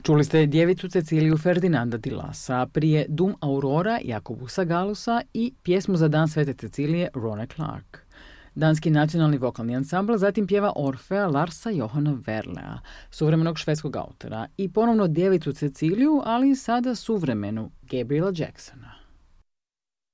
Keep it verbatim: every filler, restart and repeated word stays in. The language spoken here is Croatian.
Čuli ste djevicu Ceciliju Ferdinanda di Lassa, prije Dum Aurora Jakobusa Galusa i pjesmu za Dan Svete Cecilije Rone Clark. Danski nacionalni vokalni ansambl zatim pjeva Orfea Larsa Johana Verlea, suvremenog švedskog autora, i ponovno djevicu Ceciliju, ali sada suvremenu Gabriela Jacksona.